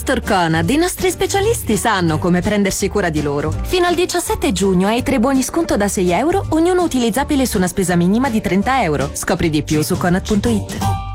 Astor Conad, i nostri specialisti sanno come prendersi cura di loro. Fino al 17 giugno hai 3 buoni sconto da €6, ognuno utilizzabile su una spesa minima di €30. Scopri di più su Conad.it.